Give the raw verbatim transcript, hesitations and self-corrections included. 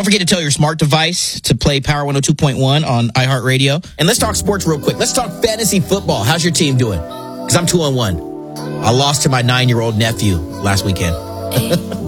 forget to tell your smart device to play Power one oh two point one on iHeartRadio. And let's talk sports real quick. Let's talk fantasy football. How's your team doing? Because I'm two on one. I lost to my nine-year-old nephew last weekend.